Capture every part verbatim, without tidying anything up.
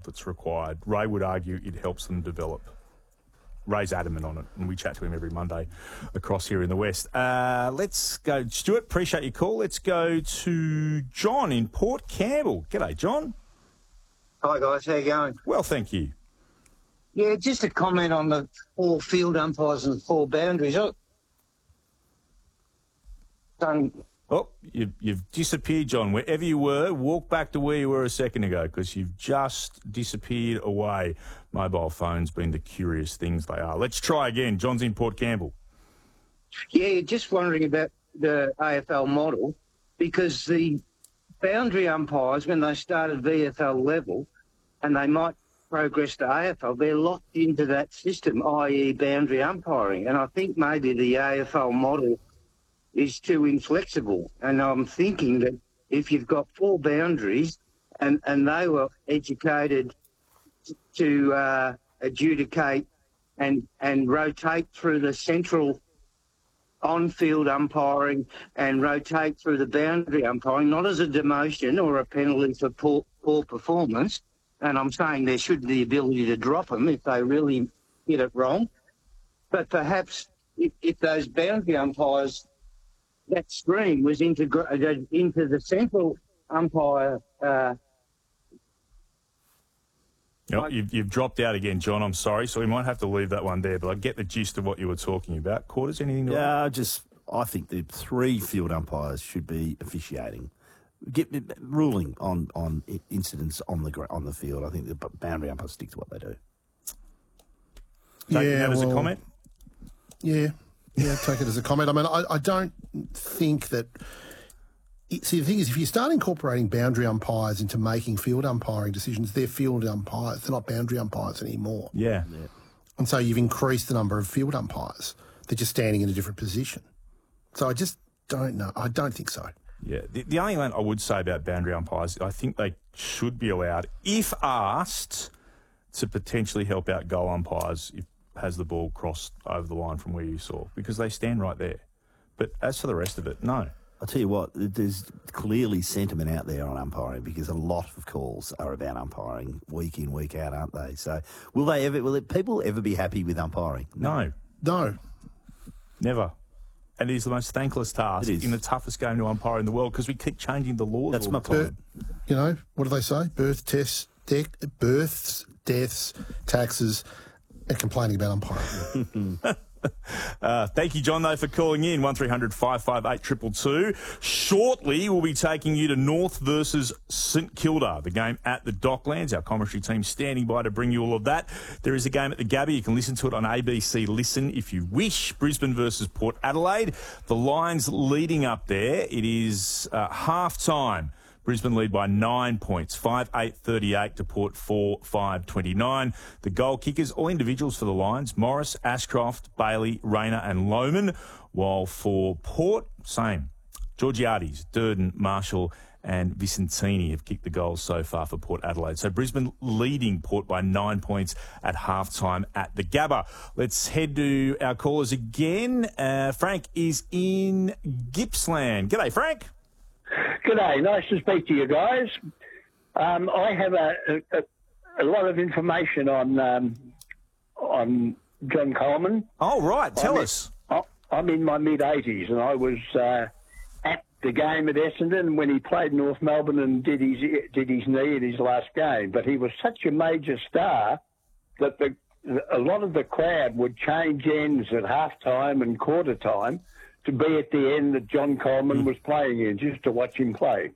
that's required. Ray would argue it helps them develop. Ray's adamant on it, and we chat to him every Monday across here in the West. Uh, let's go. Stuart, appreciate your call. Let's go to John in Port Campbell. G'day, John. Hi, guys. How you going? Well, thank you. Yeah, just a comment on the four field umpires and the four boundaries. Oh, done. Oh, you've, you've disappeared, John. Wherever you were, walk back to where you were a second ago because you've just disappeared away. Mobile phones being the curious things they are. Let's try again. John's in Port Campbell. Yeah, just wondering about the A F L model because the boundary umpires, when they started V F L level and they might progress to A F L, they're locked into that system, that is boundary umpiring. And I think maybe the A F L model is too inflexible. And I'm thinking that if you've got four boundaries and, and they were educated to uh, adjudicate and, and rotate through the central on-field umpiring and rotate through the boundary umpiring, not as a demotion or a penalty for poor, poor performance, and I'm saying there should be the ability to drop them if they really get it wrong, but perhaps if, if those boundary umpires, that stream was integrated into the central umpire. Uh, oh, you've, you've dropped out again, John. I'm sorry, so we might have to leave that one there, but I get the gist of what you were talking about. Quarters, anything to Yeah, I just I think the three field umpires should be officiating, get ruling on, on incidents on the on the field. I think the boundary umpires stick to what they do. Taking yeah, that as well, a comment? Yeah, yeah, take it as a comment. I mean, I, I don't think that... See, the thing is, if you start incorporating boundary umpires into making field umpiring decisions, they're field umpires. They're not boundary umpires anymore. Yeah. Yeah. And so you've increased the number of field umpires. They're just standing in a different position. So I just don't know. I don't think so. Yeah. The, the only one I would say about boundary umpires, I think they should be allowed, if asked, to potentially help out goal umpires if has the ball crossed over the line from where you saw, because they stand right there. But as for the rest of it, no. I'll tell you what, there's clearly sentiment out there on umpiring because a lot of calls are about umpiring week in, week out, aren't they? So will they ever, will it, people ever be happy with umpiring? No. No. Never. And it is the most thankless task in the toughest game to umpire in the world because we keep changing the laws That's all my the time. point. You know, what do they say? Birth, tests, de- births, deaths, taxes, and complaining about umpiring. Uh, thank you, John, though, for calling in. one three hundred five five eight two two two. Shortly, we'll be taking you to North versus St Kilda, the game at the Docklands. Our commentary team standing by to bring you all of that. There is a game at the Gabba. You can listen to it on A B C Listen if you wish. Brisbane versus Port Adelaide. The lines leading up there, it is uh, half-time. Brisbane lead by nine points, five eight thirty-eight to Port four five twenty-nine. The goal kickers, all individuals for the Lions, Morris, Ashcroft, Bailey, Rayner and Lohman. While for Port, same. Georgiades, Durden, Marshall and Vicentini have kicked the goals so far for Port Adelaide. So Brisbane leading Port by nine points at halftime at the Gabba. Let's head to our callers again. Uh, Frank is in Gippsland. G'day, Frank. G'day, nice to speak to you guys. Um, I have a, a, a lot of information on um, on John Coleman. Oh, right, tell I'm us. In, I'm in my mid-eighties and I was uh, at the game at Essendon when he played North Melbourne and did his, did his knee in his last game. But he was such a major star that the, a lot of the crowd would change ends at half-time and quarter-time to be at the end that John Coleman mm. was playing in, just to watch him play.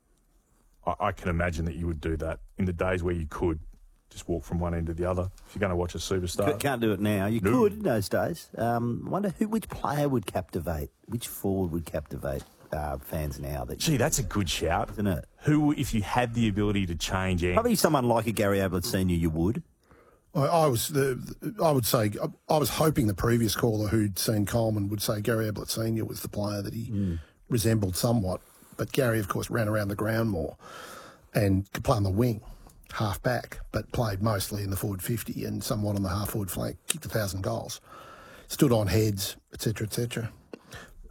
I, I can imagine that you would do that in the days where you could just walk from one end to the other if you're going to watch a superstar. Can't do it now. You no. could in those days. Um, I wonder who, which player would captivate, which forward would captivate uh, fans now? That Gee, that's a good shout. Isn't it? Who, if you had the ability to change ends? Probably someone like a Gary Ablett Senior you would. I, I was, the, I would say, I was hoping the previous caller who'd seen Coleman would say Gary Ablett Senior was the player that he mm. resembled somewhat. But Gary, of course, ran around the ground more and could play on the wing, half back, but played mostly in the forward fifty and somewhat on the half forward flank, kicked a thousand goals, stood on heads, et cetera, et cetera. But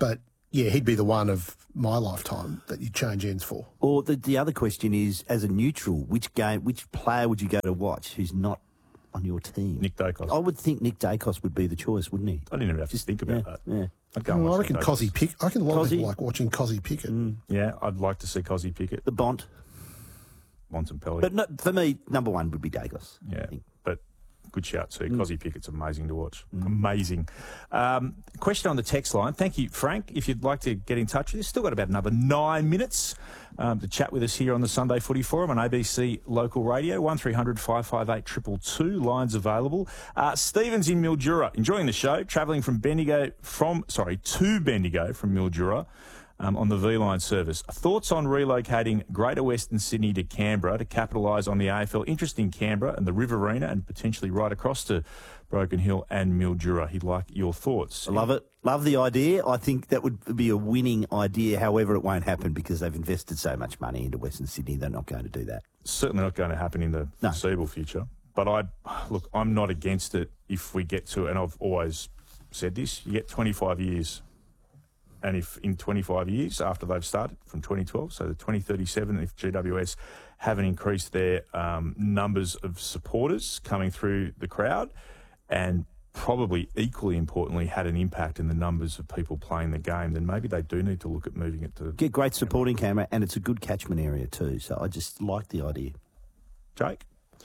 yeah, he'd be the one of my lifetime that you'd change ends for. Or the, the other question is, as a neutral, which game, which player would you go to watch who's not on your team? Nick Dacos. I would think Nick Dacos would be the choice, wouldn't he? I didn't even have to think about yeah, that. Yeah. I'd go and Well, I watch reckon Nick Cozzy Dacos. Pickett. I reckon a lot of Cozzy? people like watching Cozzy Pickett. Mm. Yeah, I'd like to see Cozzy Pickett. The Bont. Montempelli. But no, for me, number one would be Dacos. Yeah, I think. but good shout too. Mm. Cozzy Pickett's amazing to watch. Amazing. Um, question on the text line. Thank you, Frank. If you'd like to get in touch with us, still got about another nine minutes um, to chat with us here on the Sunday Footy Forum on A B C Local Radio. one three hundred five five eight two two two. Lines available. Uh, Stephen's in Mildura, enjoying the show, travelling from Bendigo, from, sorry, to Bendigo from Mildura. Um, on the V-Line service. Thoughts on relocating Greater Western Sydney to Canberra to capitalise on the A F L interest in Canberra and the Riverina and potentially right across to Broken Hill and Mildura? He'd like your thoughts. I love it. Love the idea. I think that would be a winning idea. However, it won't happen because they've invested so much money into Western Sydney. They're not going to do that. Certainly not going to happen in the No. foreseeable future. But I look, I'm not against it if we get to, and I've always said this, you get twenty-five years. And if in twenty-five years after they've started from twenty twelve, so the twenty thirty-seven, if G W S haven't increased their um, numbers of supporters coming through the crowd, and probably equally importantly had an impact in the numbers of people playing the game, then maybe they do need to look at moving it to... Get great supporting camera, and it's a good catchment area too. So I just like the idea. Jake?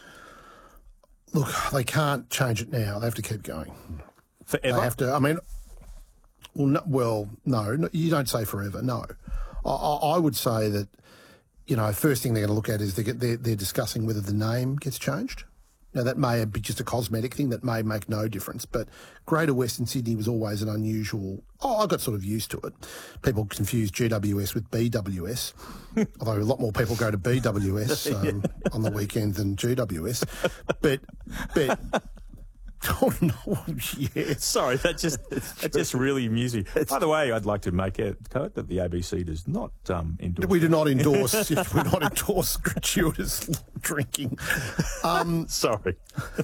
Look, they can't change it now. They have to keep going. Forever? They have to. I mean, well, no, well, no, no you don't say forever. No, I, I, I would say that, you know, first thing they're going to look at is they get, they're, they're discussing whether the name gets changed. Now, that may be just a cosmetic thing that may make no difference, but Greater Western Sydney was always an unusual... Oh, I got sort of used to it. People confuse G W S with B W S, although a lot more people go to B W S um, on the weekend than G W S. But... but oh, no, yeah. Sorry, that just that just really amused me. By the way, I'd like to make a note that the A B C does not um, endorse... We do not endorse... we do not endorse gratuitous drinking. Um, Sorry.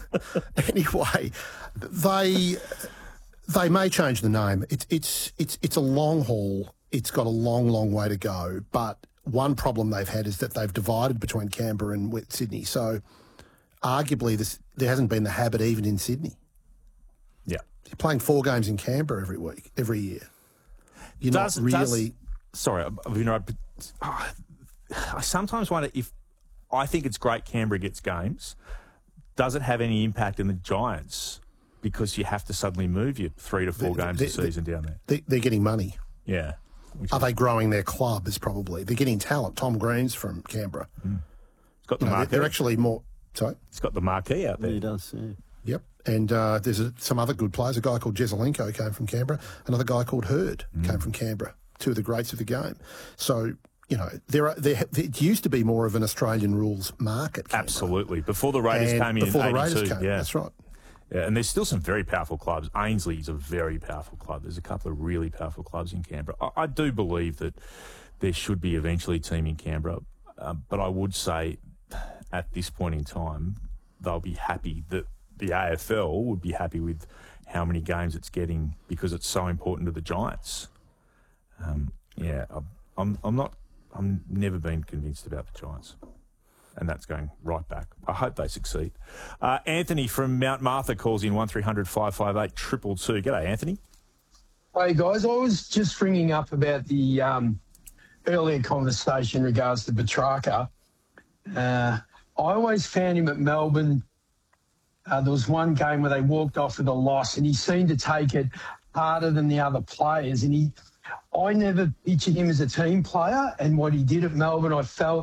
Anyway, they they may change the name. It's it's it's it's a long haul. It's got a long, long way to go. But one problem they've had is that they've divided between Canberra and West Sydney. So arguably, this, there hasn't been the habit even in Sydney. Yeah. You're playing four games in Canberra every week, every year. You're Does- not really. does- sorry, I've interrupted. But, oh, I sometimes wonder if I think it's great Canberra gets games. Does it have any impact in the Giants? Because you have to suddenly move your three to four They- games they- a season down there. They, they're getting money. Yeah. Which Are is- they growing their club? Is probably they're getting talent. Tom Green's from Canberra. it's got the You know, they're, marquee. they're actually more. Sorry. It's got the marquee out there. It does, yeah. Yep. And uh, there's a, some other good players. A guy called Jezelenko came from Canberra. Another guy called Hurd came from Canberra. Two of the greats of the game. So, you know, there are there. It used to be more of an Australian rules market. Canberra. Absolutely. Before the Raiders And came in before in the eighty-two. Raiders came. Yeah. That's right. Yeah, and there's still some very powerful clubs. Ainsley's a very powerful club. There's a couple of really powerful clubs in Canberra. I, I do believe that there should be eventually a team in Canberra, um, but I would say at this point in time, they'll be happy that the A F L would be happy with how many games it's getting because it's so important to the Giants. Um, yeah, I'm, I'm, I'm not, I'm never been convinced about the Giants. And that's going right back. I hope they succeed. Uh, Anthony from Mount Martha calls in one three hundred five five eight two two two. G'day, Anthony. Hey, guys. I was just ringing up about the um, earlier conversation in regards to Petrarca. Uh, I always found him at Melbourne. Uh, there was one game where they walked off with a loss, and he seemed to take it harder than the other players. And he, I never pictured him as a team player, and what he did at Melbourne, I felt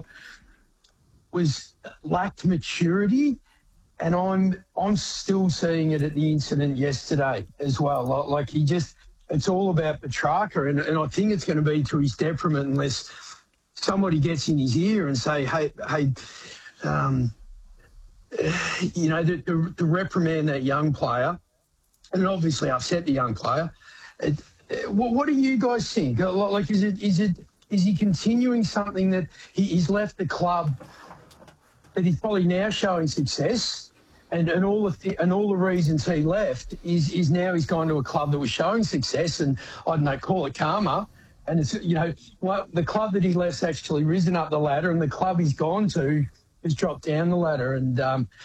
was lacked maturity, and I'm I'm still seeing it at the incident yesterday as well. Like, like he just, it's all about Petrarca, and, and I think it's going to be to his detriment unless somebody gets in his ear and say, hey, hey, um, you know, to, to, to reprimand that young player, and it obviously upset the young player. It, it, what, what do you guys think? Like, is it is it is he continuing something that he, he's left the club? That he's probably now showing success, and, and all the th- and all the reasons he left is is now he's gone to a club that was showing success, and I don't know, call it karma, And it's, you know, what the club that he left's actually risen up the ladder, and the club he's gone to has dropped down the ladder. And um,